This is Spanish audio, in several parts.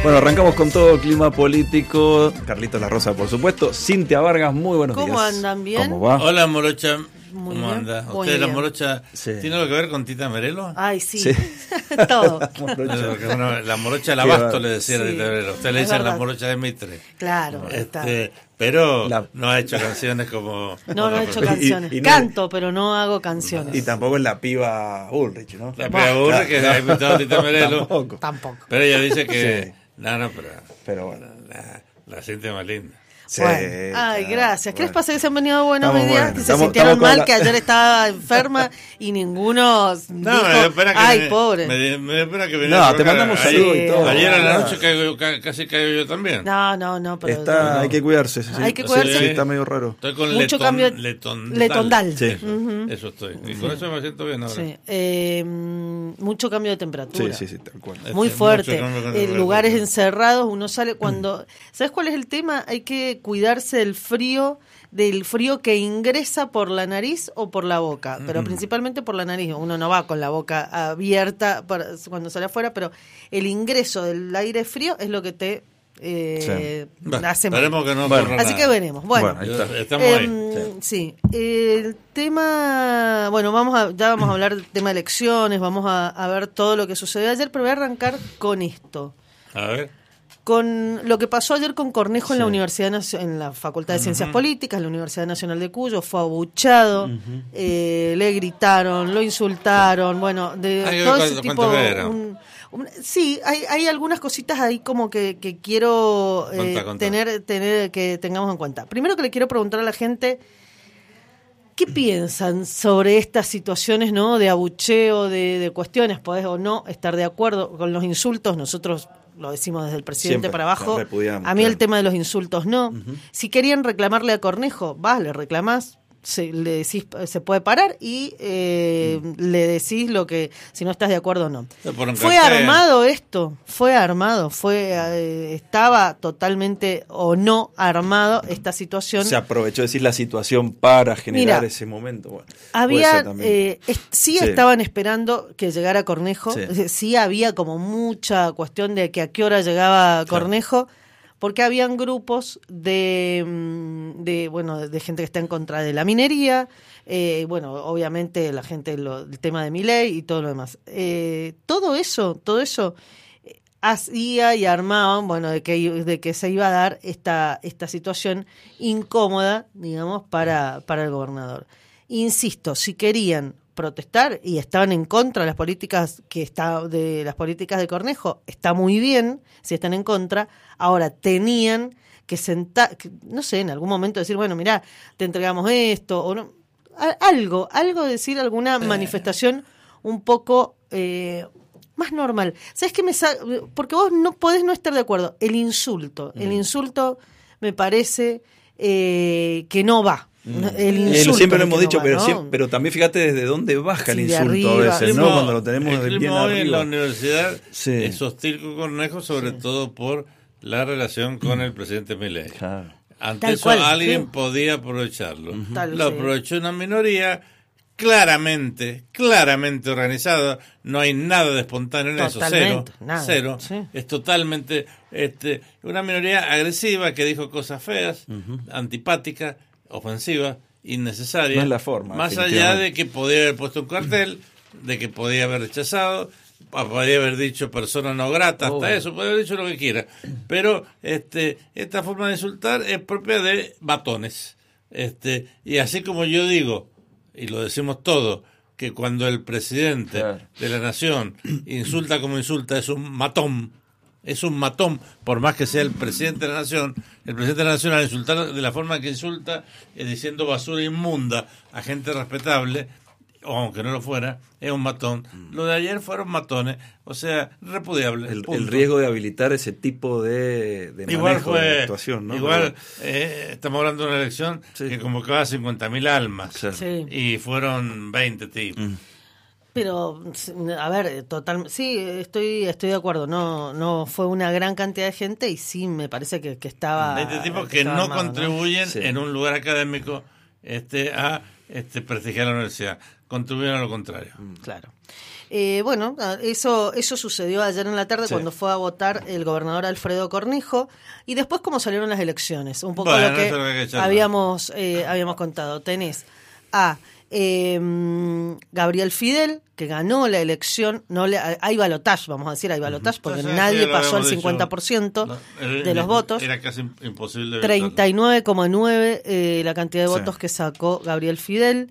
Bueno, arrancamos con todo clima político. Carlitos La Rosa, por supuesto. Cintia Vargas, muy buenos días. ¿Cómo andan? ¿Bien? ¿Cómo va? Hola, Morocha. Muy ¿Cómo bien. anda? Muy ¿Usted, la bien. Morocha, Sí. tiene algo que ver con Tita Merelo? Ay, sí. Sí. Todo. Porque, bueno, la Morocha del Qué Abasto bárbaro. le decía a Sí, Tita Merelo. Usted le es dice la verdad. Morocha de Mitre. Claro. está. Pero La- no ha hecho canciones como... No he hecho canciones. y no- Canto, pero no hago canciones. Y tampoco es la piba Ulrich, ¿no? La pega burra que ha invitado a Tita Merelo. Tampoco. Tampoco. Pero ella dice que... Sí. No, pero Pero bueno. la siente más linda. Sí, Bueno. Ay, claro, gracias. ¿Qué les bueno. pasa que se han venido buenos Estamos hoy día? buenos. Que se Estamos sintieron con mal, la- que ayer estaba enferma y ninguno No, dijo, me da pena que ay, pobre. Me da pena que viniera No, a te trabajar. mandamos Ayer- saludos y todo. Ayer a la Claro. noche casi caigo yo también. No, pero... Está, hay que cuidarse. Sí. Hay que cuidarse. Sí, está medio raro. Estoy con Mucho cambio- letondal. Sí. Eso estoy. Y con eso me siento bien ahora. Sí. Much cambio de temperatura. Sí, tal cual. Muy Mucho fuerte. cambio con En el lugares relajo. encerrados, uno sale cuando... ¿Sabes cuál es el tema? Hay que cuidarse del frío que ingresa por la nariz o por la boca, pero principalmente por la nariz. Uno no va con la boca abierta cuando sale afuera, pero el ingreso del aire frío es lo que te Bueno, hace mal. esperemos que no Bueno. ocurra Así nada. que veremos. Bueno, Ahí está. Estamos ahí. sí. El tema, bueno, ya vamos a hablar del tema de elecciones, vamos a ver todo lo que sucedió ayer, pero voy a arrancar con esto. A ver. Con lo que pasó ayer con Cornejo en la Sí. en la Facultad de Ciencias Políticas, la Universidad Nacional de Cuyo, fue abuchado, le gritaron, lo insultaron, bueno, de Hay que todo ver ese tipo. cuánto era. Sí, hay algunas cositas ahí como que quiero Contá. tener que tengamos en cuenta. Primero que le quiero preguntar a la gente, ¿qué piensan sobre estas situaciones, no, de abucheo, de cuestiones? Podés o no estar de acuerdo con los insultos. Nosotros lo decimos desde el presidente Siempre, para abajo. lo repudiamos, A mí el claro. tema de los insultos no. Si querían reclamarle a Cornejo, vas, le reclamás, le decís, se puede parar y le decís lo que, si no estás de acuerdo o no. Por un Fue cartel. armado esto, estaba totalmente o no armado esta situación. Se aprovechó, decir, la situación para generar Mira, ese momento. Bueno, puede Había, ser también. sí Sí. estaban esperando que llegara Cornejo, Sí. sí había como mucha cuestión de que a qué hora llegaba Cornejo, porque habían grupos de gente que está en contra de la minería, obviamente la gente, el tema de Milei y todo lo demás. Todo eso hacía y armaban, de que se iba a dar esta situación incómoda, digamos, para el gobernador. Insisto, si querían protestar y estaban en contra de las políticas de Cornejo, está muy bien si están en contra. Ahora tenían que sentar, no sé, en algún momento decir, bueno, mirá, te entregamos esto o no, algo decir, alguna manifestación un poco más normal. ¿Sabes qué porque vos no podés no estar de acuerdo? El insulto me parece que no va. El insulto siempre lo es que hemos dicho, no va, ¿no? pero también fíjate desde dónde baja el Sí, de insulto arriba. a veces, ¿no? Cuando lo tenemos el bien clima hoy en la arriba. universidad Sí. es hostil con Cornejo, sobre todo por la relación con el presidente Milei. Claro. Ante Tal eso cual, alguien sí. podía aprovecharlo. Tal, Lo sí. aprovechó una minoría claramente organizada. No hay nada de espontáneo en eso. Totalmente, nada, Cero. sí. Es totalmente una minoría agresiva que dijo cosas feas, antipáticas, ofensivas, innecesarias. No es la forma, Más allá definitivamente. de que podía haber puesto un cartel, de que podía haber rechazado, podía haber dicho persona no grata, hasta eso, podía haber dicho lo que quiera. Pero esta forma de insultar es propia de batones. Y así como yo digo, y lo decimos todos, que cuando el presidente Claro. de la nación insulta como insulta, es un matón, por más que sea el presidente de la nación. El presidente de la nación, al insultar de la forma que insulta, diciendo basura inmunda a gente respetable, o aunque no lo fuera, es un matón. Lo de ayer fueron matones, o sea, repudiable. El riesgo de habilitar ese tipo de Igual manejo de actuación, ¿no? igual estamos hablando de una elección Sí. que convocaba 50.000 almas, Claro. Sí. y fueron 20 tipos. Pero, a ver, sí, estoy de acuerdo. No fue una gran cantidad de gente y sí me parece que estaba. 20 tipos que estaba no armado, contribuyen Sí. en un lugar académico a prestigiar la universidad. contribuyeron a lo contrario. Claro. Bueno, eso sucedió ayer en la tarde cuando fue a votar el gobernador Alfredo Cornejo, y después cómo salieron las elecciones, un poco Bueno, lo que, eso es lo que habíamos contado. Tenés a Gabriel Fidel, que ganó la elección, hay balotaje, vamos a decir, hay balotaje, porque Entonces, nadie sí, lo pasó el habíamos 50% de los votos. Era casi imposible. 39,9 la cantidad de votos que sacó Gabriel Fidel.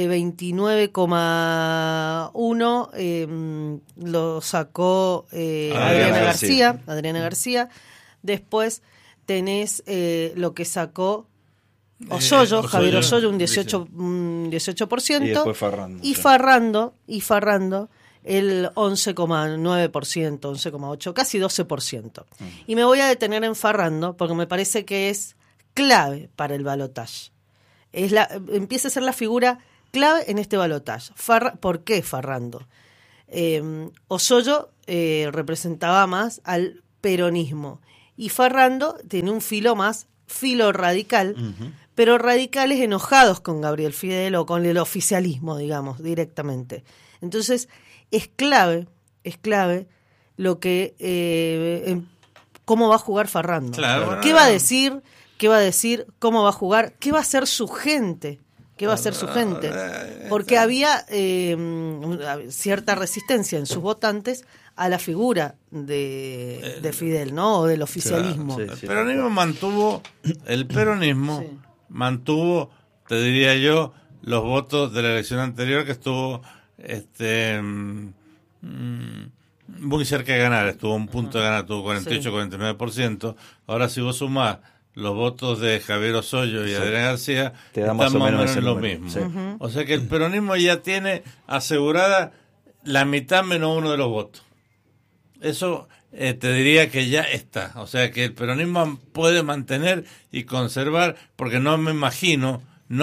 29,1 lo sacó Adriana García. Después tenés lo que sacó Osoyo, Javier Osoyo, un 18%. Y después Farrando. Y Farrando el 11,9%, 11,8%, casi 12%. Y me voy a detener en Farrando porque me parece que es clave para el balotaje. Empieza a ser la figura clave en este balotaje. ¿Por qué Farrando? Osoyo representaba más al peronismo y Farrando tiene un filo radical, pero radicales enojados con Gabriel Fidel o con el oficialismo, digamos, directamente. Entonces, es clave lo que cómo va a jugar Farrando. Claro. ¿Qué va a decir? ¿Cómo va a jugar? ¿Qué va a hacer su gente? Porque había cierta resistencia en sus votantes a la figura de Fidel, ¿no? O del oficialismo. Claro, sí. El peronismo mantuvo, te diría yo, los votos de la elección anterior, que estuvo muy cerca de ganar, estuvo a un punto de ganar, tuvo 48-49%. Ahora, si vos sumás los votos de Javier Osoyo y Adriana García, te da más o menos lo mismo. Sí. O sea que el peronismo ya tiene asegurada la mitad menos uno de los votos. Eso te diría que ya está. O sea que el peronismo puede mantener y conservar, porque no me imagino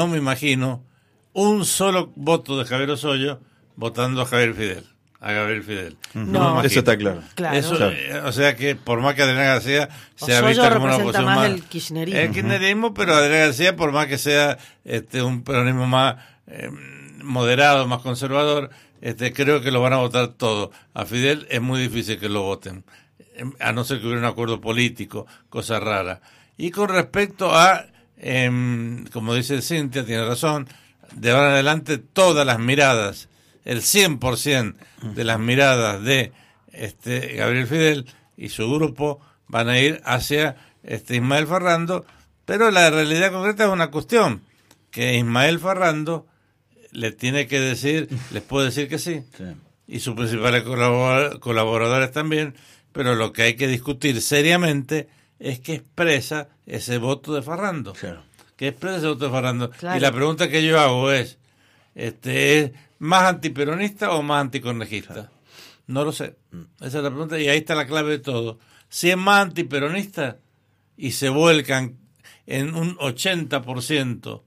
un solo voto de Javier Osoyo votando a Gabriel Fidel. No, eso está claro. Eso, o sea que por más que Adriana García sea vista como una oposición más el kirchnerismo. El kirchnerismo, pero Adriana García, por más que sea un peronismo más moderado, más conservador, creo que lo van a votar todo. A Fidel es muy difícil que lo voten, a no ser que hubiera un acuerdo político, cosa rara. Y con respecto a, como dice Cintia, tiene razón, de ahora en adelante todas las miradas, el 100% de las miradas de Gabriel Fidel y su grupo van a ir hacia Ismael Farrando, pero la realidad concreta es una cuestión, que Ismael Farrando les puede decir que sí, y sus principales colaboradores también, pero lo que hay que discutir seriamente es qué expresa ese voto de Farrando. Claro. ¿Qué expresa ese voto de Farrando? Claro. Y la pregunta que yo hago es, ¿es más antiperonista o más anticornejista? Claro. No lo sé. Esa es la pregunta y ahí está la clave de todo. Si es más antiperonista y se vuelcan en un 80%,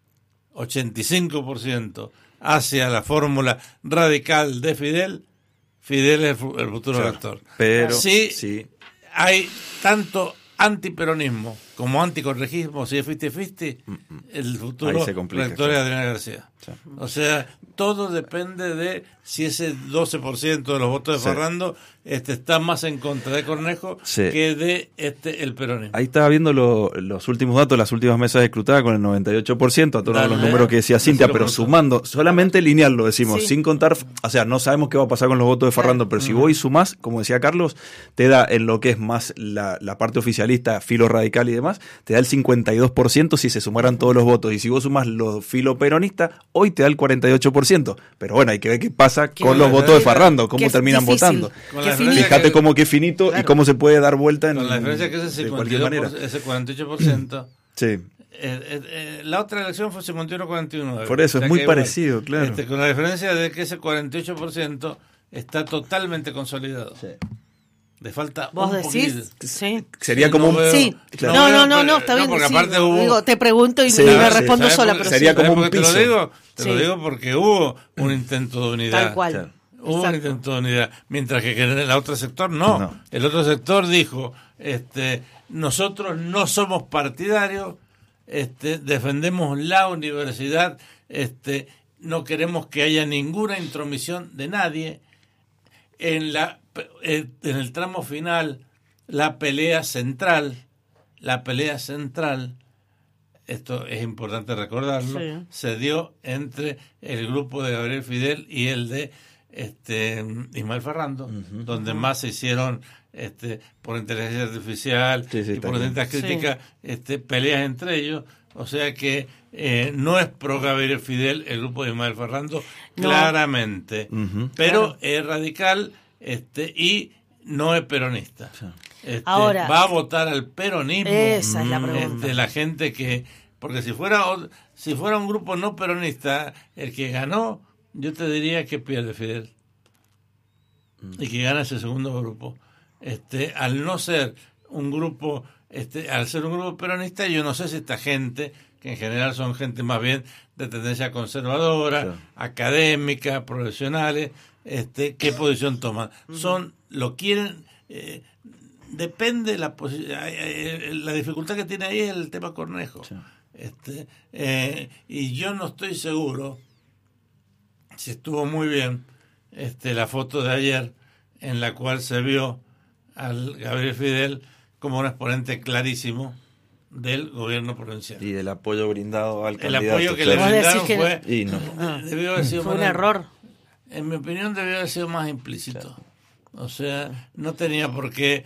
85% hacia la fórmula radical de Fidel es el futuro elector. Pero sí hay tanto antiperonismo como anticornejismo, si es 50-50, el futuro elector es Adriana García. Sí. O sea, todo depende de si ese 12% de los votos de Farrando está más en contra de Cornejo que de el peronismo. Ahí estaba viendo los últimos datos, las últimas mesas escrutadas con el 98%, a todos los números que decía Cintia, pero sumando, solamente lineal lo decimos, sin contar, o sea, no sabemos qué va a pasar con los votos de Farrando, pero si vos y sumás, como decía Carlos, te da en lo que es más la parte oficialista, filo radical y demás, te da el 52% si se sumaran todos los votos, y si vos sumás los filo peronistas, hoy te da el 48%, pero bueno, hay que ver qué pasa con los votos de Farrando, cómo terminan votando. Fíjate cómo que es finito y cómo se puede dar vuelta con la diferencia que ese 48%. Sí. La otra elección fue 51-49. Por eso, es muy parecido, claro. Con la diferencia de que ese 48% está totalmente consolidado. Sí. Le falta ¿Vos un decís? poquito. Sí. Sería como un... Sí. Claro. No, está bien. Porque aparte hubo... Digo, te pregunto y me respondo sola. Pero sería como un piso. Te lo digo porque hubo un intento de unidad. Tal cual. Claro. Hubo un intento de unidad. Mientras que en el otro sector no. El otro sector dijo, nosotros no somos partidarios, defendemos la universidad, no queremos que haya ninguna intromisión de nadie. En el tramo final, la pelea central, esto es importante recordarlo, sí, se dio entre el grupo de Gabriel Fidel y el de Ismael Ferrando, donde más se hicieron por inteligencia artificial y por distintas críticas, peleas entre ellos. O sea que no es pro Gabriel Fidel el grupo de Ismael Ferrando, no, claramente, pero es radical y no es peronista. Sí. Ahora, va a votar al peronismo. Esa es la pregunta. La gente que... Porque si fuera un grupo no peronista, el que ganó, yo te diría que pierde Fidel. Y que gana ese segundo grupo. Al no ser un grupo... al ser un grupo peronista, yo no sé si esta gente, que en general son gente más bien de tendencia conservadora, sí, académica, profesionales, ¿qué posición toman? Lo quieren... depende la dificultad que tiene ahí es el tema Cornejo. Sí. Y yo no estoy seguro si estuvo muy bien la foto de ayer en la cual se vio al Gabriel Fidel como un exponente clarísimo del gobierno provincial. Y del apoyo brindado al candidato. El apoyo que le brindaron fue... debió haber sido un error. En mi opinión debió haber sido más implícito. Claro. O sea, no tenía por qué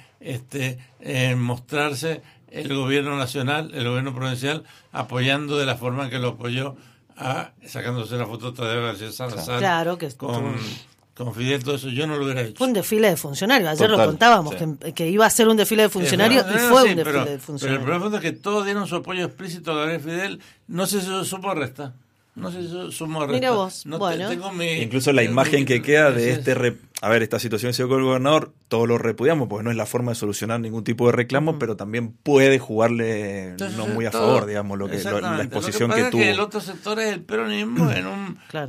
mostrarse el gobierno nacional, el gobierno provincial, apoyando de la forma en que lo apoyó, sacándose la foto de García Salazar, claro, que con Fidel, todo eso. Yo no lo hubiera hecho. Fue un desfile de funcionarios. Ayer lo contábamos, sí, que iba a ser un desfile de funcionarios y fue un desfile de funcionarios. Pero el problema es que todos dieron su apoyo explícito a Gabriel Fidel. No sé si eso supo resta. Mira vos, no bueno. Incluso la imagen que queda de esta situación que se dio con el gobernador, todos lo repudiamos, porque no es la forma de solucionar ningún tipo de reclamo, pero también puede jugarle no muy a favor, digamos, la exposición que tuvo. Que el otro sector es el peronismo en un claro.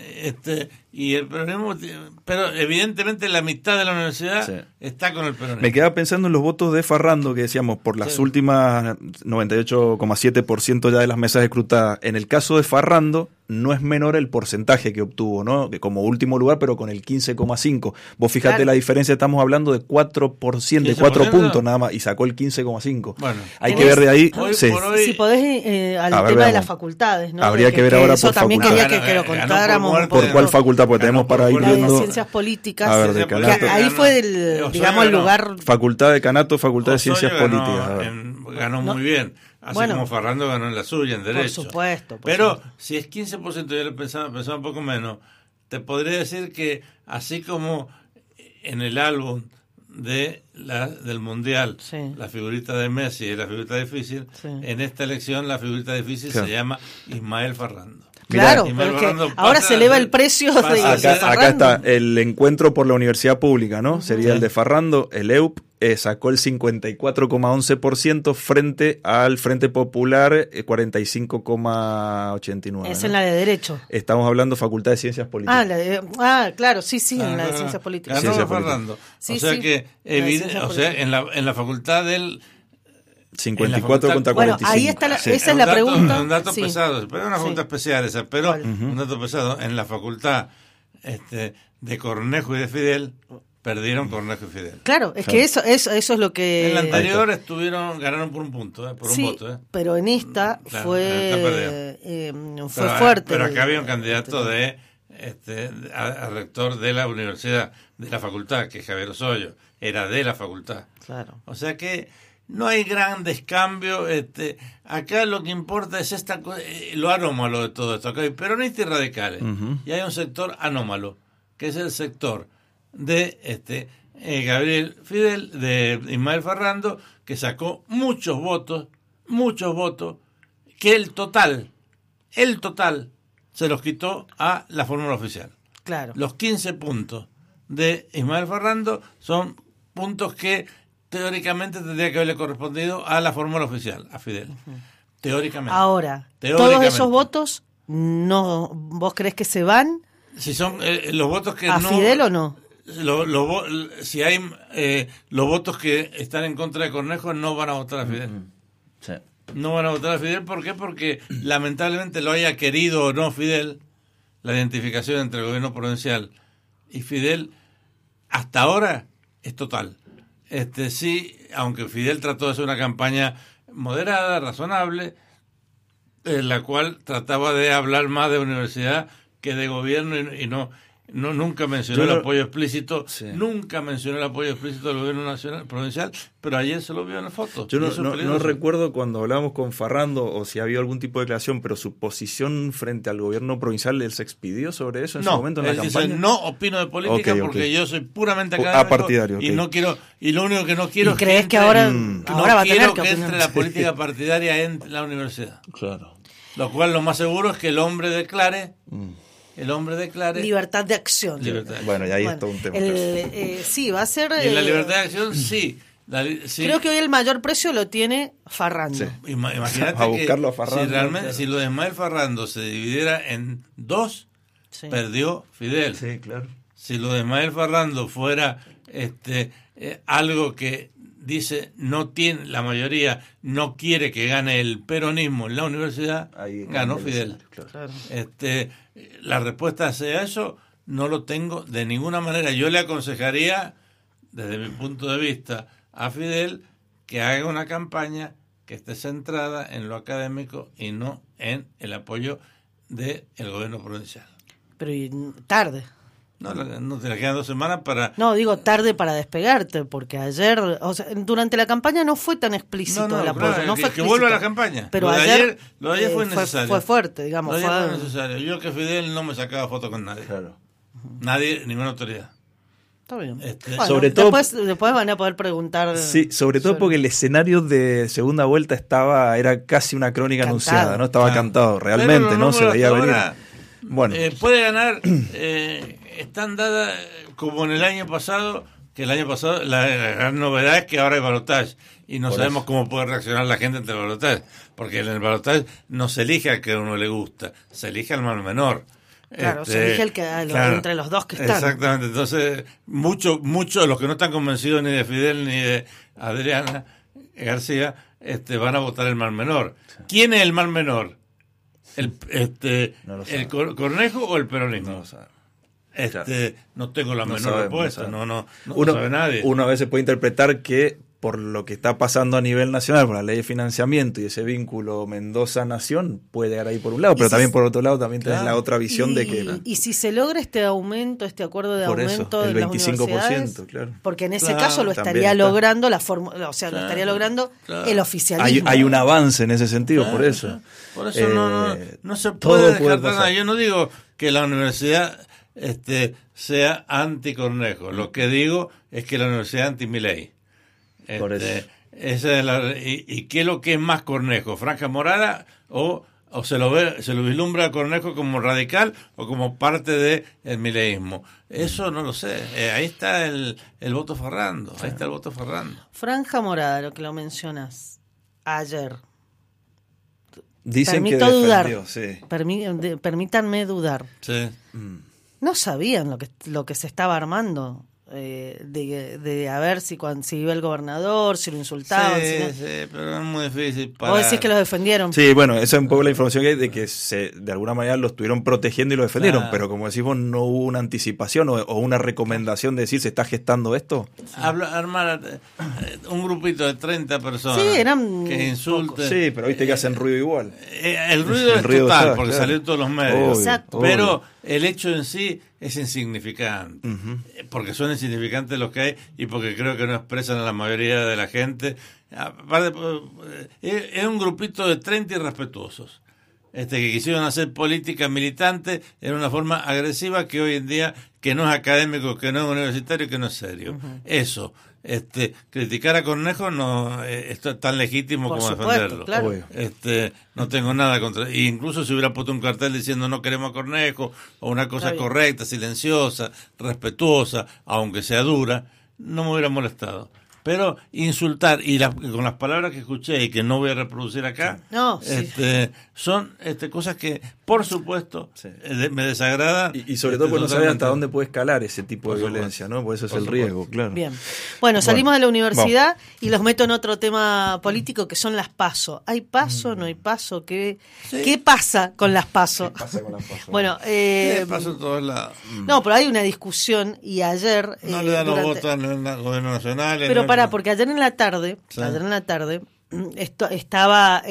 Y el peronismo, pero evidentemente la mitad de la universidad está con el peronismo. Me quedaba pensando en los votos de Farrando, que decíamos, por las últimas 98,7% ya de las mesas escrutadas. En el caso de Farrando, no es menor el porcentaje que obtuvo, ¿no? Que como último lugar, pero con el 15,5%. Vos fíjate la diferencia, estamos hablando de 4%, de 4 puntos nada más, y sacó el 15,5%. Bueno, hay que ver de ahí. Si podés, al tema de las facultades, ¿no? Habría que ver ahora eso por también facultad. Quería que lo contáramos. ¿Por cuál facultad? Porque tenemos para ir viendo. De ciencias políticas. A ver, de Canato. Ahí fue el lugar. Facultad de Canato, Facultad de Ciencias Políticas. Ganó muy bien. Así como Farrando ganó en la suya, en Derecho. Por supuesto. Pero si es 15%, yo le pensaba un poco menos, te podría decir que así como en el álbum del Mundial, la figurita de Messi es la figurita difícil, en esta elección la figurita difícil se llama Ismael Farrando. Claro, porque ahora se eleva el precio de Farrando. Acá está el encuentro por la universidad pública, ¿no? Sería el de Farrando, el EUP, sacó el 54,11% frente al Frente Popular, 45,89%. Es en la de Derecho. Estamos hablando Facultad de Ciencias Políticas. claro, sí, en la de Ciencias Políticas. Ganó Farrando. O sea que, en la facultad del... 54 contra 45. Bueno, ahí está esa es la pregunta. Un dato pesado, pero una facultad especial esa, pero un dato pesado. En la facultad de Cornejo y de Fidel, perdieron Cornejo y Fidel. Claro, es que eso es lo que... En la anterior ganaron por un punto, por un voto. Pero en esta fue fuerte. Pero acá había un candidato a rector de la universidad, de la facultad, que es Javier Osoyo, era de la facultad. Claro. O sea que no hay grandes cambios. Acá lo que importa es lo anómalo de todo esto. Acá hay peronistas y radicales. Y hay un sector anómalo, que es el sector de Gabriel Fidel, de Ismael Farrando, que sacó muchos votos, que el total se los quitó a la fórmula oficial. Claro. Los 15 puntos de Ismael Farrando son puntos que teóricamente tendría que haberle correspondido a la fórmula oficial, a Fidel. Teóricamente. Ahora, todos esos votos, ¿vos crees que se van? Si son los votos que ¿A Fidel o no? Si hay los votos que están en contra de Cornejo, no van a votar a Fidel. No van a votar a Fidel, ¿por qué? Porque lamentablemente lo haya querido o no Fidel, la identificación entre el gobierno provincial y Fidel hasta ahora es total. Sí, aunque Fidel trató de hacer una campaña moderada, razonable, en la cual trataba de hablar más de universidad que de gobierno y nunca mencionó el apoyo explícito, nunca mencionó el apoyo explícito del gobierno nacional provincial, pero ayer se lo vio en la foto. Yo no recuerdo cuando hablábamos con Farrando o si había algún tipo de declaración, pero su posición frente al gobierno provincial, ¿él se expidió sobre eso en ese momento en la campaña? Dice, no opino de política porque yo soy puramente académico partidario, y no quiero, y lo único que no quiero es que crees que ahora va a tener que entre la política partidaria en la universidad. Claro. Lo cual lo más seguro es que el hombre declare libertad de acción. Bueno, y ahí está un tema. Sí, va a ser... Y la libertad de acción, sí. Creo que hoy el mayor precio lo tiene Farrando. Sí. Imagínate a buscarlo a Farrando. Si lo de Ismael Farrando se dividiera en dos, perdió Fidel. Sí, claro. Si lo de Ismael Farrando fuera algo que dice la mayoría no quiere que gane el peronismo en la universidad, ahí ganó Fidel. Claro. La respuesta hacia eso no lo tengo de ninguna manera. Yo le aconsejaría, desde mi punto de vista, a Fidel que haga una campaña que esté centrada en lo académico y no en el apoyo del gobierno provincial. Pero tarde. No te le quedan 2 semanas para... No, digo tarde para despegarte, porque ayer, durante la campaña no fue tan explícito el apoyo. Claro, no fue que vuelva a la campaña. Pero lo de ayer fue necesario. Fue fuerte, digamos. Fue necesario. Yo que Fidel no me sacaba foto con nadie. Claro. Nadie, ninguna autoridad. Está bien. Bueno, sobre todo, después van a poder preguntar. Sí, sobre todo porque el escenario de segunda vuelta era casi una crónica anunciada, ¿no? Estaba cantado, realmente, ¿no? Se veía venir. Bueno. Puede ganar, están dadas como en el año pasado, que el año pasado la gran novedad es que ahora hay balotaje y no sabemos cómo puede reaccionar la gente ante el balotaje, porque en el balotaje no se elige al que a uno le gusta, se elige al mal menor. Claro, se elige el que entre los dos que están. Exactamente, entonces muchos de los que no están convencidos ni de Fidel ni de Adriana García van a votar el mal menor. ¿Quién es el mal menor? ¿El Cornejo o el peronismo? No lo sabe. No tengo la menor respuesta, no sabe nadie. Uno a veces puede interpretar que por lo que está pasando a nivel nacional, por la ley de financiamiento y ese vínculo Mendoza-Nación, puede llegar ahí por un lado, pero también por otro lado también tenés la otra visión de que... Y si se logra este acuerdo de aumento el de 25%, claro. Porque en ese caso lo estaría logrando lo estaría logrando el oficialismo. Hay un avance en ese sentido, por eso. Por eso no se puede dejar nada. Yo no digo que la universidad sea anti-Cornejo, lo que digo es que la universidad es anti-Milei. Esa es ¿y qué es lo que es más Cornejo? ¿Franja morada o se lo vislumbra a Cornejo como radical o como parte del mileísmo? Eso no lo sé. Ahí está el voto Farrando. Ahí está el voto Farrando. Franja morada, lo que lo mencionas ayer. Dicen Permito que dudar. Sí. Permítanme dudar. Sí. No sabían lo que se estaba armando. De a ver si iba el gobernador, si lo insultaban. Sí, pero es muy difícil. Vos decís que los defendieron. Sí, bueno, esa es un poco la información que hay de que de alguna manera lo estuvieron protegiendo y lo defendieron, pero como decimos, no hubo una anticipación o una recomendación de decir se está gestando esto. Armar un grupito de 30 personas que insulten. Sí, pero viste que hacen ruido igual. El ruido es total, porque salió en todos los medios. Exacto. Pero el hecho en sí es insignificante, porque son insignificantes los que hay y porque creo que no expresan a la mayoría de la gente. Es un grupito de 30 irrespetuosos que quisieron hacer política militante en una forma agresiva que hoy en día, que no es académico, que no es universitario, que no es serio. Eso. Criticar a Cornejo no es tan legítimo como defenderlo. Claro. No tengo nada contra. E incluso si hubiera puesto un cartel diciendo no queremos a Cornejo, o una cosa correcta, silenciosa, respetuosa, aunque sea dura, no me hubiera molestado. pero insultar, y con las palabras que escuché y que no voy a reproducir acá, son cosas que, por supuesto, me desagrada. Y sobre todo porque no sabes hasta dónde puede escalar ese tipo de violencia, ¿no? Porque eso es el riesgo, claro. Bien. Bueno, salimos de la universidad y los meto en otro tema político que son las PASO. ¿Hay PASO? ¿No hay PASO? ¿Qué pasa con las PASO? Bueno, PASO en todos lados. No, pero hay una discusión y ayer... No le dan los votos al gobierno nacional. Pero porque ayer en la tarde, estaba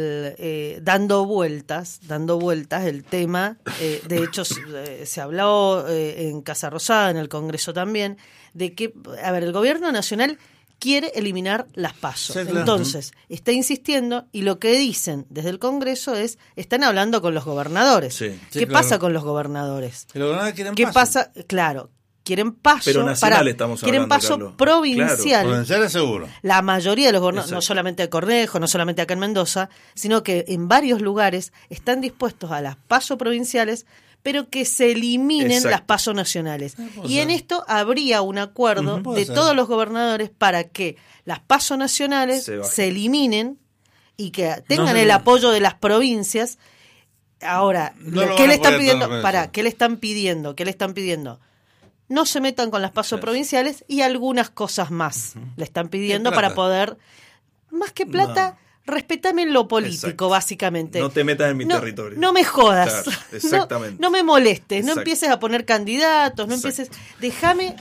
dando vueltas el tema, de hecho se habló en Casa Rosada, en el Congreso también, de que, el gobierno nacional quiere eliminar las PASO. Sí, claro. Entonces, está insistiendo y lo que dicen desde el Congreso están hablando con los gobernadores. Sí, ¿Qué pasa con los gobernadores? Los gobernadores quieren ¿Qué PASO? Pasa? Claro. Quieren paso, pero nacional estamos quieren hablando, paso Carlos. provincial. Claro, provincial seguro. La mayoría de los gobernadores, no solamente de Cornejo, no solamente acá en Mendoza, sino que en varios lugares están dispuestos a las paso provinciales, pero que se eliminen las paso nacionales. Y en esto habría un acuerdo de todos los gobernadores para que las paso nacionales se eliminen y que tengan el apoyo de las provincias. Ahora, ¿qué le están pidiendo? ¿Qué le están pidiendo? ¿Qué le están pidiendo? No se metan con las pasos provinciales y algunas cosas más le están pidiendo para poder, más que plata, respetame en lo político, básicamente. No te metas en mi territorio. No me jodas. Claro, exactamente. No me molestes, no empieces a poner candidatos, no empieces. Déjame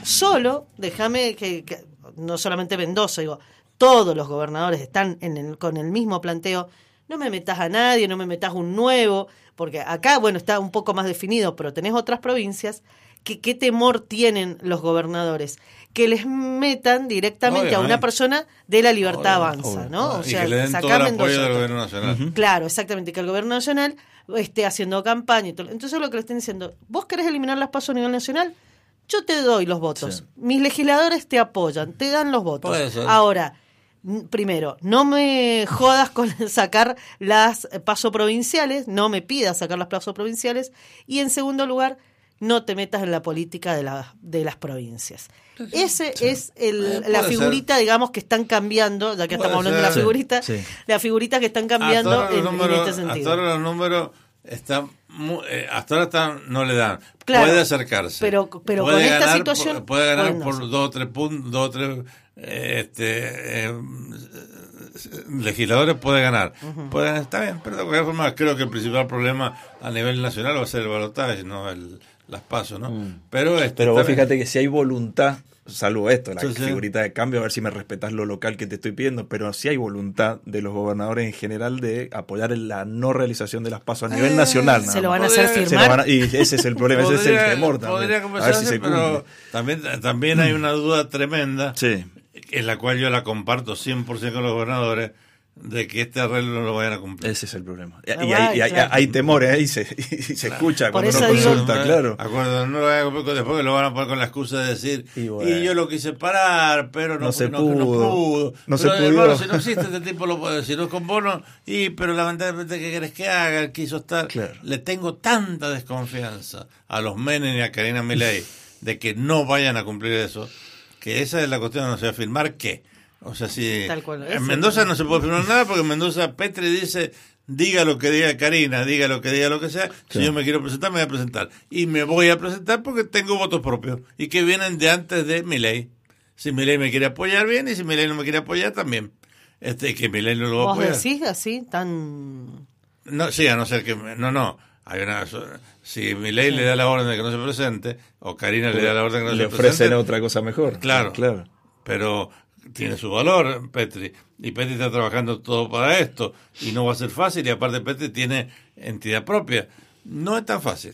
que no solamente Mendoza, todos los gobernadores están con el mismo planteo. No me metas a nadie, no me metas un nuevo, porque acá, está un poco más definido, pero tenés otras provincias. ¿Qué temor tienen los gobernadores? Que les metan directamente a una persona de la Libertad Avanza, ¿no? O sea, y que le den todo el apoyo del gobierno nacional. Claro, exactamente, que el gobierno nacional esté haciendo campaña y todo. Entonces lo que le están diciendo, ¿vos querés eliminar las PASO a nivel nacional? Yo te doy los votos. Sí. Mis legisladores te apoyan, te dan los votos. Ahora, primero, no me jodas con sacar las PASO provinciales, no me pidas sacar las PASO provinciales. Y en segundo lugar, no te metas en la política de las provincias. Ese es la figurita, digamos, que están cambiando, ya que estamos hablando de la figurita, la figurita que están cambiando en este sentido. Hasta ahora los números están hasta ahora no le dan. Claro, puede acercarse. Pero puede con esta situación puede ganar por 2 o 3 puntos, 2 o 3 legisladores puede ganar. Está bien, pero de cualquier forma creo que el principal problema a nivel nacional va a ser el balotaje, no las PASO, ¿no? Pero vos fíjate que si hay voluntad, salvo esto, la figurita de cambio, a ver si me respetás lo local que te estoy pidiendo, pero si hay voluntad de los gobernadores en general de apoyar la no realización de las PASO a nivel nacional. Se lo van a hacer firmar. Y ese es el problema, ese es el temor también. Podría comenzarse, pero también hay una duda tremenda, en la cual yo la comparto 100% con los gobernadores, de que este arreglo no lo vayan a cumplir. Ese es el problema. Y hay temores ahí, se escucha cuando uno consulta, claro. Acuerdo, no lo vayan a cumplir, después que lo van a poner con la excusa de decir, y yo lo quise parar, pero no se pudo. No se pudo. Hermano, si no existe, este tipo lo puede decir, no es con bono, pero lamentablemente, ¿qué querés que haga? Él quiso estar. Claro. Le tengo tanta desconfianza a los Menem y a Karina Milei de que no vayan a cumplir eso, que esa es la cuestión, no se va a firmar qué. O sea, si en Mendoza no se puede firmar nada, porque en Mendoza Petri dice, diga lo que diga Karina, diga lo que sea, si yo me quiero presentar, me voy a presentar. Y me voy a presentar porque tengo votos propios, y que vienen de antes de Milei. Si Milei me quiere apoyar, bien, y si Milei no me quiere apoyar, también. Que Milei no lo va a apoyar. ¿Vos decís así, tan...? No, sí, a no ser que... No. Hay si Milei le da la orden de que no se presente, o Karina le da la orden de que no se presente... Le ofrecen otra cosa mejor. Claro. Pero... tiene su valor Petri, y Petri está trabajando todo para esto, y no va a ser fácil, y aparte Petri tiene entidad propia. No es tan fácil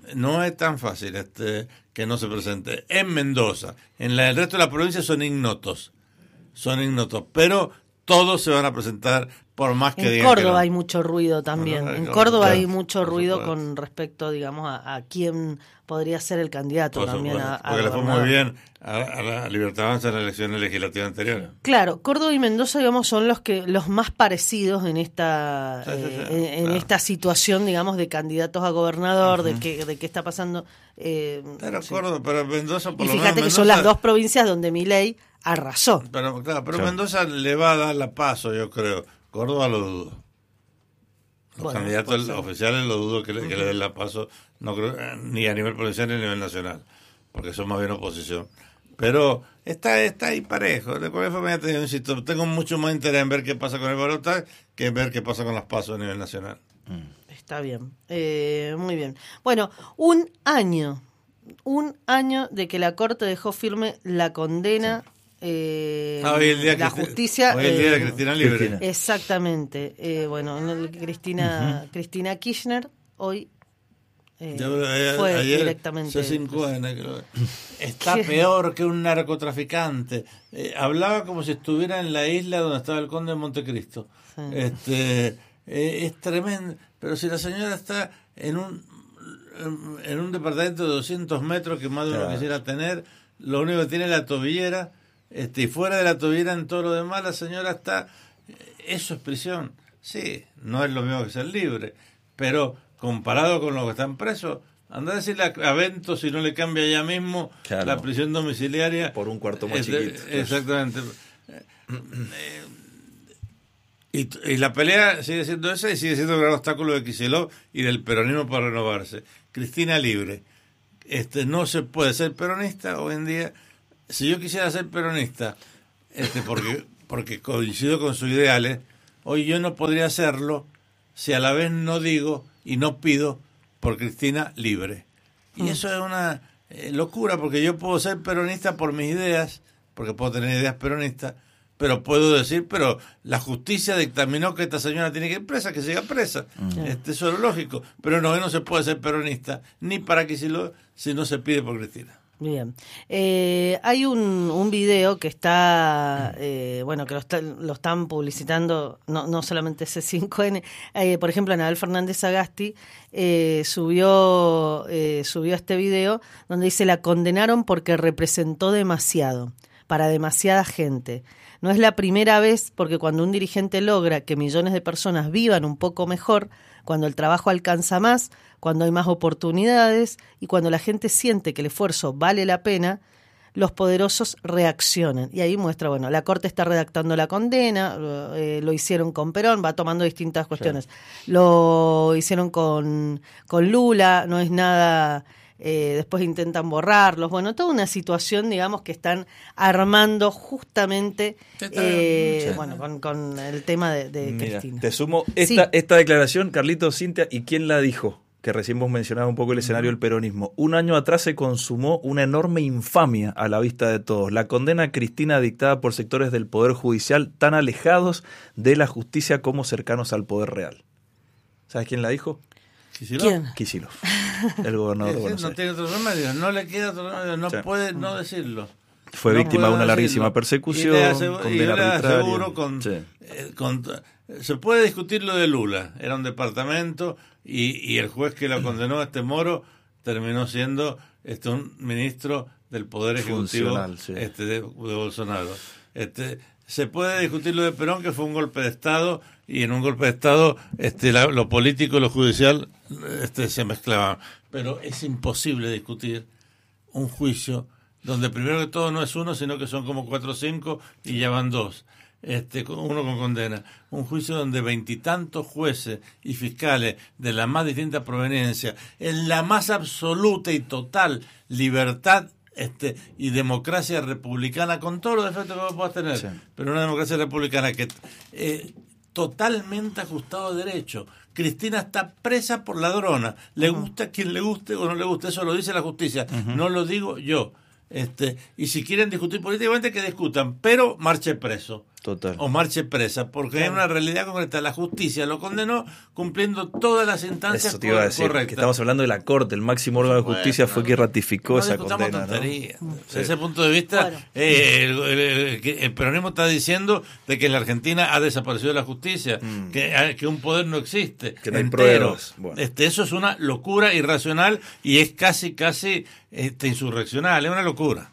que no se presente. En Mendoza, en el resto de las provincias son ignotos, pero todos se van a presentar por más que digan. En Córdoba hay mucho ruido también. En Córdoba hay mucho ruido con respecto, digamos, a quién podría ser el candidato también. Porque le fue muy bien a la Libertad Avanza en las elecciones legislativas anteriores. Claro, Córdoba y Mendoza, digamos, son los más parecidos en esta esta situación, digamos, de candidatos a gobernador, de qué está pasando. Córdoba, pero Mendoza por y lo fíjate menos que son las dos provincias donde Milei arrasó. Pero Mendoza le va a dar la paso, yo creo. Córdoba lo dudo. Los candidatos oficiales lo dudo que le den la paso, no creo, ni a nivel provincial ni a nivel nacional, porque son más bien oposición. Pero está ahí parejo. De cualquier forma, yo insisto, tengo mucho más interés en ver qué pasa con el balotaje que en ver qué pasa con las pasos a nivel nacional. Está bien, muy bien. Bueno, un año de que la Corte dejó firme la condena. Hoy el día la justicia. Hoy el día de Cristina Libre. Exactamente. Cristina Kirchner hoy fue ayer, directamente. C5N, está peor que un narcotraficante. Hablaba como si estuviera en la isla donde estaba el conde de Montecristo. Sí. Es tremendo. Pero si la señora está en un departamento de 200 metros que más de uno quisiera tener, lo único que tiene es la tobillera. Y fuera de la tobillera, en todo lo demás, la señora está... Eso es prisión. Sí, no es lo mismo que ser libre, pero comparado con los que están presos, anda a decirle a Bento si no le cambia ya mismo la prisión domiciliaria. Por un cuarto más chiquito. Exactamente. Y la pelea sigue siendo esa y sigue siendo el gran obstáculo de Kicillof y del peronismo para renovarse. Cristina Libre. No se puede ser peronista hoy en día. Si yo quisiera ser peronista, porque coincido con sus ideales, hoy yo no podría hacerlo si a la vez no digo y no pido por Cristina Libre. Y eso es una locura, porque yo puedo ser peronista por mis ideas, porque puedo tener ideas peronistas, pero puedo decir, pero la justicia dictaminó que esta señora tiene que ir presa, que siga presa. Eso es lógico. Pero no se puede ser peronista, ni para que si no se pide por Cristina. Bien. Hay un video que está, que lo están publicitando, no solamente C5N, por ejemplo, Anabel Fernández Sagasti subió este video donde dice: la condenaron porque representó demasiado, para demasiada gente. No es la primera vez, porque cuando un dirigente logra que millones de personas vivan un poco mejor, cuando el trabajo alcanza más, cuando hay más oportunidades y cuando la gente siente que el esfuerzo vale la pena, los poderosos reaccionan. Y ahí muestra, la Corte está redactando la condena, lo hicieron con Perón, va tomando distintas cuestiones. Sí. Lo hicieron con Lula, no es nada... después intentan borrarlos, toda una situación, digamos, que están armando justamente con el tema de Mira, Cristina. Te sumo esta declaración, Carlitos, Cintia, ¿y quién la dijo? Que recién vos mencionabas un poco el escenario del peronismo. Un año atrás se consumó una enorme infamia a la vista de todos. La condena a Cristina dictada por sectores del Poder Judicial tan alejados de la justicia como cercanos al poder real. ¿Sabes quién la dijo? ¿Quién? Kicillof, el gobernador de Buenos Aires. No tiene otro remedio, no le queda otro remedio, no puede no decirlo. Fue víctima de una larguísima persecución, condena arbitraria. Se puede discutir lo de Lula, era un departamento y el juez que lo condenó a Moro terminó siendo un ministro del Poder Ejecutivo de Bolsonaro. Se puede discutir lo de Perón, que fue un golpe de Estado, y en un golpe de Estado lo político y lo judicial se mezclaban. Pero es imposible discutir un juicio donde primero que todo no es uno, sino que son como 4 o 5 y ya van 2. Uno con condena. Un juicio donde 20 y tantos jueces y fiscales de la más distinta proveniencia, en la más absoluta y total libertad y democracia republicana, con todos los defectos que vos puedas tener, pero una democracia republicana que totalmente ajustado a derecho. Cristina está presa por ladrona, le gusta a quien le guste o no le guste, eso lo dice la justicia, no lo digo yo. Y si quieren discutir políticamente, que discutan, pero marche preso. Total. O marche presa, porque hay una realidad concreta. La justicia lo condenó cumpliendo todas las instancias correctas. Que estamos hablando de la Corte, el máximo órgano de justicia fue quien ratificó esa condena. Desde ese punto de vista, el peronismo está diciendo de que en la Argentina ha desaparecido la justicia, que un poder no existe, que no hay pruebas. Eso es una locura irracional y es casi insurreccional, es una locura.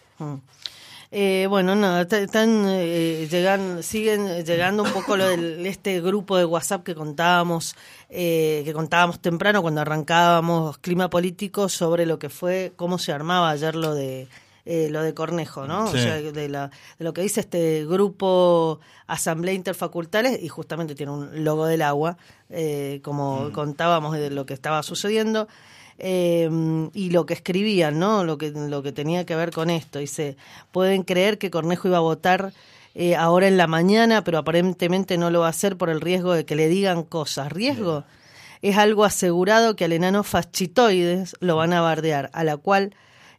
Siguen llegando un poco lo de este grupo de WhatsApp que contábamos temprano cuando arrancábamos Clima Político, sobre lo que fue, cómo se armaba ayer lo de lo de Cornejo, ¿no? Sí. O sea, de lo que dice este grupo Asamblea Interfacultades, y justamente tiene un logo del agua, como contábamos de lo que estaba sucediendo, y lo que escribían, ¿no? Lo que tenía que ver con esto. Dice, pueden creer que Cornejo iba a votar ahora en la mañana, pero aparentemente no lo va a hacer por el riesgo de que le digan cosas. ¿Riesgo? Es algo asegurado que al enano fascitoides lo van a bardear, a lo cual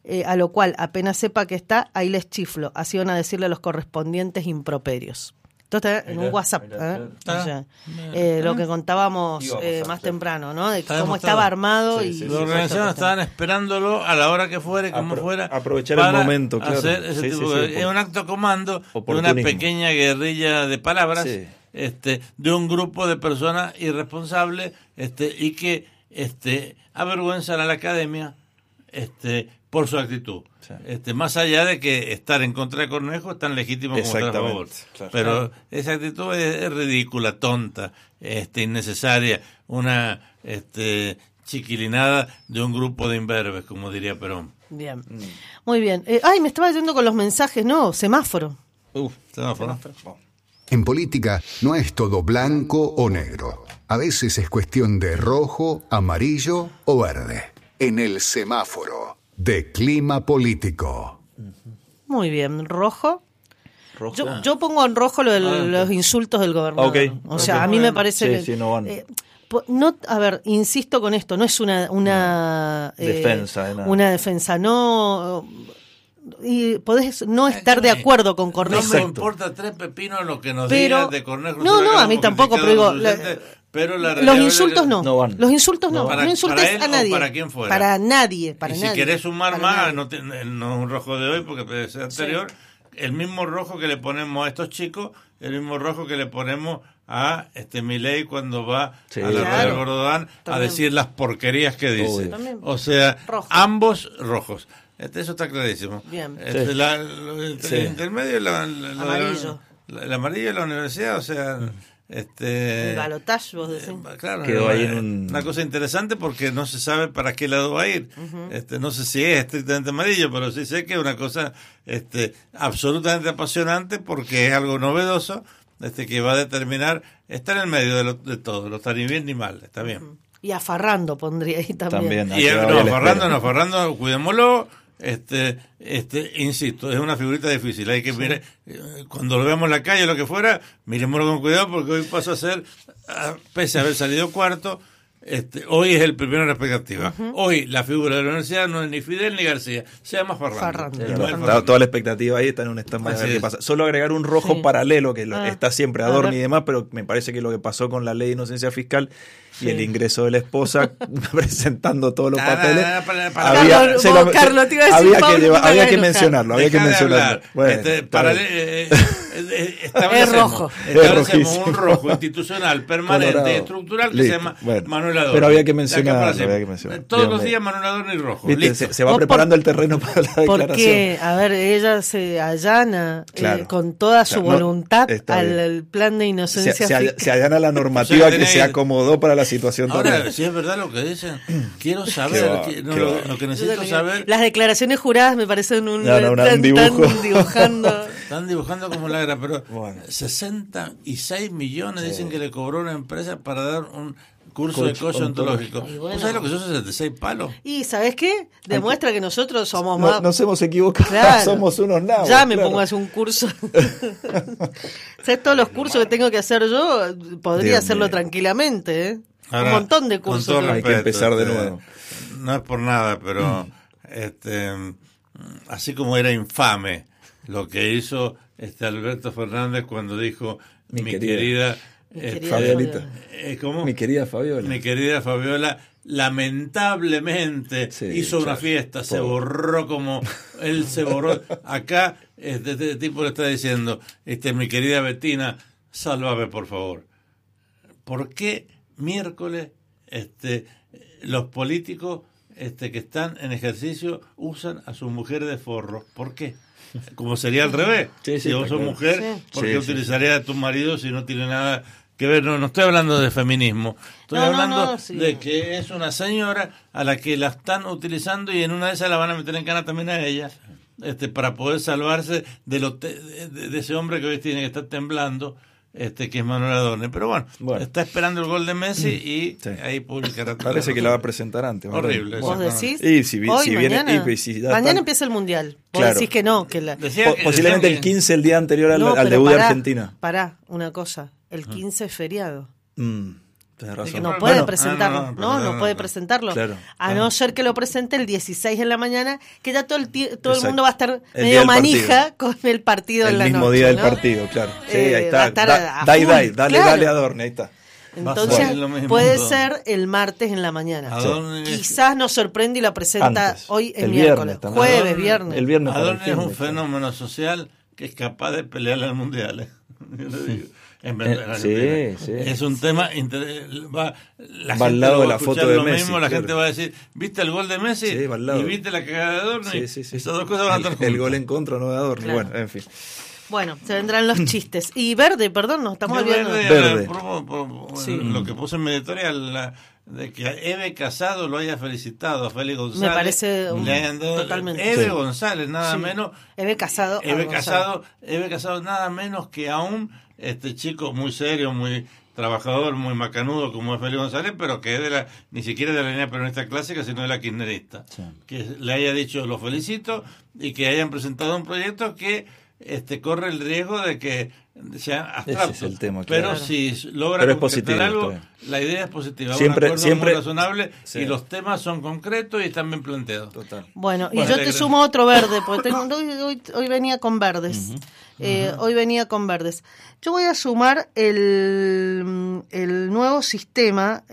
apenas sepa que está, ahí les chiflo. Así van a decirle los correspondientes improperios. Esto está en un WhatsApp, o sea, lo que contábamos más temprano, ¿no? De cómo estaba armado. Sí, y los organizaciones estaban esperándolo a la hora que fuere, como fuera. Aprovechar el momento, claro. Hacer ese tipo de, es un acto comando de una pequeña guerrilla de palabras. Sí. De un grupo de personas irresponsables y que avergüenzan a la academia por su actitud. Sí. Más allá de que estar en contra de Cornejo es tan legítimo como estar a favor. Claro. Pero esa actitud es ridícula, tonta, innecesaria, una chiquilinada de un grupo de imberbes, como diría Perón. Bien, muy bien. Me estaba yendo con los mensajes, ¿no? Semáforo. Semáforo. En política no es todo blanco o negro. A veces es cuestión de rojo, amarillo o verde. En el semáforo de clima político. Muy bien, rojo. Yo pongo en rojo lo de los insultos del gobernador. Okay. O sea, a mí me parece que no van. No, a ver, insisto con esto, no es una defensa, una defensa, no. Y podés no estar de acuerdo con Cornejo. No me importa tres pepinos lo que nos digan de Cornejo. No, a mí tampoco, pero digo, pero los insultos no van. Los insultos no. Para, no insultes para él a nadie. O para quien fuera. Para nadie. Y si querés sumar más, no es un rojo de hoy porque puede ser anterior, el mismo rojo que le ponemos a estos chicos, el mismo rojo que le ponemos a Milei cuando va a la radio de Gordodán a decir las porquerías que dice. O sea, ambos rojos. Eso está clarísimo. Bien. El intermedio, amarillo. El amarillo de la universidad, o sea, el balotaje, vos decís. Claro, quedó ahí una cosa interesante porque no se sabe para qué lado va a ir. No sé si es estrictamente amarillo, pero sí sé que es una cosa absolutamente apasionante porque es algo novedoso que va a determinar, está en el medio de todo, no está ni bien ni mal, está bien. Y a Farrando pondría ahí también. Y Farrando, cuidémoslo. Insisto, es una figurita difícil. Hay que mirar, cuando lo veamos en la calle o lo que fuera, miremoslo con cuidado porque hoy pasa a ser, pese a haber salido cuarto, hoy es el primero en la expectativa. Hoy la figura de la universidad no es ni Fidel ni García, se llama Farrando. Toda la expectativa ahí está en un stand-by a ver qué pasa. Solo agregar un rojo paralelo que está siempre Adorni y demás, pero me parece que lo que pasó con la ley de inocencia fiscal y el ingreso de la esposa presentando todos los papeles. Carlos, te iba a decir, había que mencionarlo. Bueno, es rojo. Establecemos un rojo institucional, permanente, colorado, estructural, que se llama Manuel Adorni. Pero había que mencionarlo. Todos los días Manuel Adorni rojo. Se va preparando el terreno para la declaración. Porque, a ver, ella se allana con toda su voluntad al plan de inocencia fiscal. Se allana la normativa que se acomodó para la situación. Ahora, si es verdad lo que dicen, quiero saber, lo que necesito saber. Las declaraciones juradas me parecen un dibujo. Están dibujando como la guerra, pero 66 millones dicen que le cobró una empresa para dar un curso de coche ontológico. ¿Vos sabés lo que son 66 palos? Y ¿sabés qué? Demuestra que nosotros somos más... Nos hemos equivocado, somos unos nabos. Ya me pongo a hacer un curso. ¿Sabés todos los cursos que tengo que hacer yo? Podría hacerlo tranquilamente, Ahora, un montón de cursos. Hay que empezar de nuevo. No es por nada, pero así como era infame lo que hizo Alberto Fernández cuando dijo mi querida Fabiolita. ¿Cómo? Mi querida Fabiola. Mi querida Fabiola lamentablemente hizo una fiesta, se borró como él se borró. Acá este tipo le está diciendo, mi querida Betina, sálvame por favor. ¿Por qué miércoles los políticos que están en ejercicio usan a sus mujeres de forro? ¿Por qué? Como sería al revés. Si vos sos mujer, ¿por qué utilizarías a tu marido si no tiene nada que ver? No estoy hablando de feminismo. Estoy hablando de que es una señora a la que la están utilizando y en una de esas la van a meter en cana también a ella. para poder salvarse de ese hombre que hoy tiene que estar temblando, que es Manuel Adorni. Pero bueno, está esperando el gol de Messi y ahí publicará. Parece que la va a presentar antes. Horrible. ¿Vos decís? Y si mañana, viene, mañana empieza el Mundial. Vos decís que no. Posiblemente el 15, el día anterior al debut de Argentina. Pará, una cosa. El 15 es feriado. Tenés razón. No puede presentarlo. No puede presentarlo. Claro, a no ser que lo presente el 16 en la mañana, que ya todo el mundo va a estar el medio manija con el partido en la noche. El mismo día del partido, claro. Sí, ahí está. Dale, Adorni, ahí está. Entonces puede ser el martes en la mañana. Quizás nos sorprende y la presenta antes, hoy es miércoles, jueves, viernes. El viernes. Adorni es un fenómeno social que es capaz de pelearle al mundial. Yo lo digo. Es un tema va al lado de la foto de Messi, la gente va a decir, ¿viste el gol de Messi? Y ¿viste la cagada de Adorni? Esas dos cosas van a estar juntas. El gol en contra, no de Adorni. Claro. Bueno, en fin. Bueno, se vendrán los chistes. Y Verde, perdón, nos estamos olvidando. Verde. Lo que puse en mi editorial, de que Eve Casado lo haya felicitado a Félix González. Me parece totalmente. Eve González, nada menos. Eve Casado, nada menos que a un chico muy serio, muy trabajador, muy macanudo como es Félix González, pero que es ni siquiera de la línea peronista clásica, sino de la kirchnerista. Sí. Que le haya dicho, lo felicito, y que hayan presentado un proyecto que corre el riesgo de que sea abstracto. Ese es el tema, pero claro. Si logra concretar algo, la idea es positiva. Siempre muy razonable, y los temas son concretos y están bien planteados. Total. Bueno, y yo te sumo otro verde, porque hoy venía con verdes. Hoy venía con verdes. Yo voy a sumar el nuevo sistema,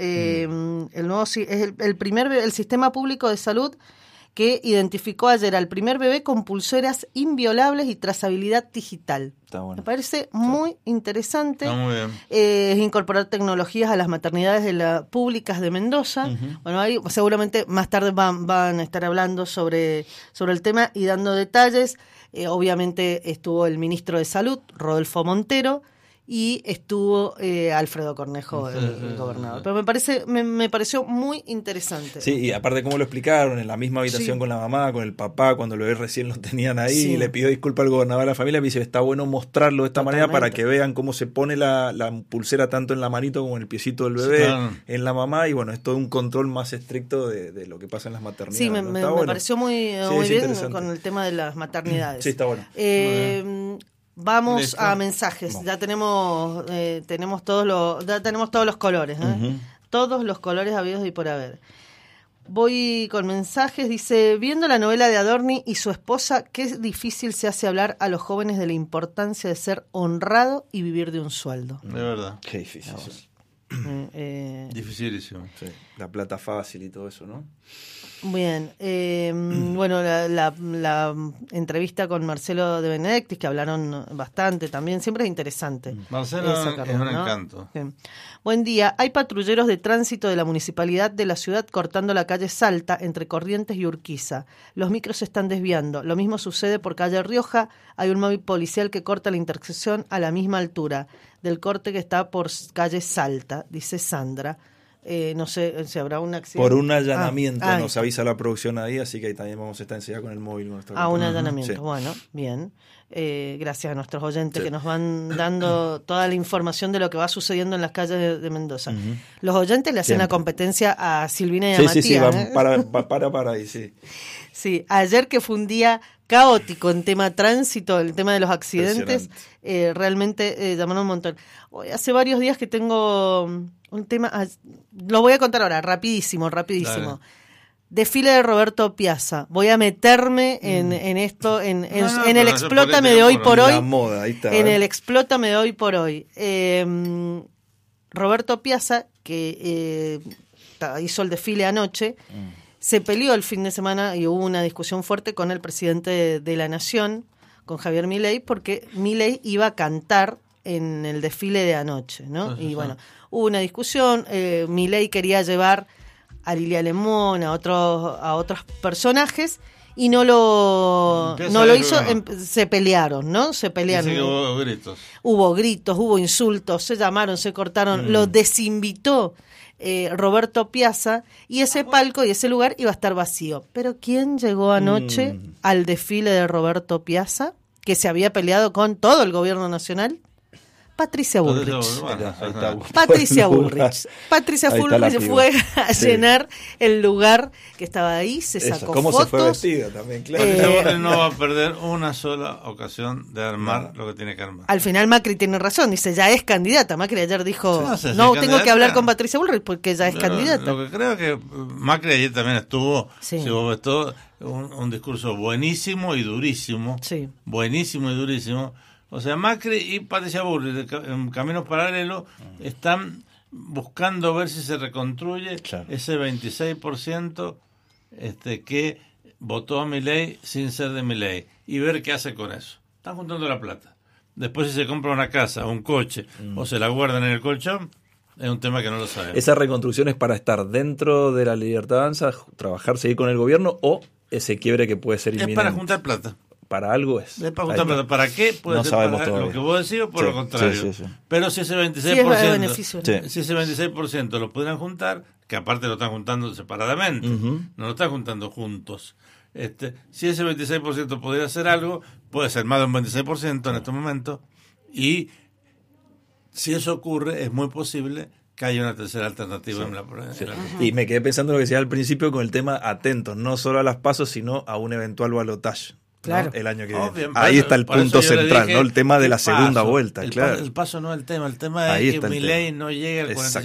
el sistema público de salud que identificó ayer al primer bebé con pulseras inviolables y trazabilidad digital. Está bueno. Me parece muy interesante. Está muy bien. Es incorporar tecnologías a las maternidades públicas de Mendoza. Bueno, ahí seguramente más tarde van a estar hablando sobre el tema y dando detalles. Obviamente estuvo el ministro de Salud, Rodolfo Montero, y estuvo Alfredo Cornejo, el gobernador. Pero me pareció muy interesante. Sí, y aparte cómo lo explicaron, en la misma habitación con la mamá, con el papá, cuando lo recién lo tenían ahí, y le pidió disculpas al gobernador de la familia, me dice, está bueno mostrarlo de esta manera para que vean cómo se pone la pulsera tanto en la manito como en el piecito del bebé, en la mamá, y bueno, es todo un control más estricto de lo que pasa en las maternidades. Sí, me pareció muy bien con el tema de las maternidades. Sí, está bueno. Vamos Listo. a mensajes. Ya tenemos todos los colores, todos los colores habidos y por haber. Voy con mensajes. Dice, viendo la novela de Adorni y su esposa, qué difícil se hace hablar a los jóvenes de la importancia de ser honrado y vivir de un sueldo. De verdad. Qué difícil. Dificilísimo. Sí. La plata fácil y todo eso, ¿no? Bien, bueno, la entrevista con Marcelo de Benedictis, que hablaron bastante también, siempre es interesante. Marcelo es un encanto. Bien. Buen día, hay patrulleros de tránsito de la municipalidad de la ciudad cortando la calle Salta entre Corrientes y Urquiza. Los micros se están desviando. Lo mismo sucede por calle Rioja, hay un móvil policial que corta la intersección a la misma altura del corte que está por calle Salta, dice Sandra. No sé si habrá un accidente. Por un allanamiento nos avisa la producción ahí, así que ahí también vamos a estar enseguida con el móvil. Un allanamiento, sí. Bueno, bien. Gracias a nuestros oyentes que nos van dando toda la información de lo que va sucediendo en las calles de Mendoza. Los oyentes le hacen la competencia a Silvina y a Matías. Sí, van para ahí, sí. Sí, ayer que fue un día caótico en tema tránsito, el tema de los accidentes, realmente llamaron un montón. Hace varios días que tengo un tema, lo voy a contar ahora, rapidísimo. Dale. Desfile de Roberto Piazza. Voy a meterme en esto, en el explótame de hoy por hoy. La moda, ahí está, en el explótame de hoy por hoy. Roberto Piazza, que hizo el desfile anoche, se peleó el fin de semana y hubo una discusión fuerte con el presidente de la Nación, con Javier Milei, porque Milei iba a cantar en el desfile de anoche, ¿no? Y bueno, hubo una discusión, Milei quería llevar a Lilia Lemón, a otros personajes, y no lo hizo, se pelearon, ¿no? Se pelearon. Sí, hubo gritos. Hubo gritos, hubo insultos, se llamaron, se cortaron, lo desinvitó Roberto Piazza, y ese palco y ese lugar iba a estar vacío. Pero ¿quién llegó anoche al desfile de Roberto Piazza, que se había peleado con todo el gobierno nacional? Patricia Bullrich. Patricia Bullrich. Patricia Bullrich fue a llenar el lugar que estaba ahí, se sacó ¿Cómo fotos. se fue vestida también, claro. Patricia Bullrich no va a perder una sola ocasión de armar lo que tiene que armar. Al final Macri tiene razón, dice, ya es candidata. Macri ayer dijo, No sé si no, es tengo que candidata. hablar con Patricia Bullrich porque ya es Pero candidata. Lo que creo que Macri ayer también estuvo, Sí. si vos ves todo, un discurso buenísimo y durísimo. Sí. Buenísimo y durísimo. O sea, Macri y Patricia Bullrich, en caminos paralelos, están buscando ver si se reconstruye ese 26% que votó a Milei sin ser de Milei, y ver qué hace con eso. Están juntando la plata. Después, si se compra una casa, un coche, o se la guardan en el colchón, es un tema que no lo sabemos. ¿Esa reconstrucción es para estar dentro de la Libertad Avanza, trabajar, seguir con el gobierno, o ese quiebre que puede ser inminente? Es para juntar plata. Para algo es. Es para juntar plata. ¿Para qué? Puede No ser sabemos para todavía. lo que vos decís o por lo contrario. Sí. Pero si ese 26%, Sí, es de beneficio. si ese 26% lo pudieran juntar, que aparte lo están juntando separadamente, no lo están juntando juntos. Si ese 26% pudiera hacer algo, puede ser más de un 26% en este momento, y si eso ocurre, es muy posible que haya una tercera alternativa en la Y me quedé pensando en lo que decía al principio con el tema atentos, no solo a las PASO, sino a un eventual balotaje. Claro. ¿No? El año que Obvio, viene. por Ahí eso- está el por eso punto yo le central, dije ¿no? El tema de la el segunda paso. vuelta, claro. El paso no es el tema Ahí es que está el Milei tema. no llegue al 45%.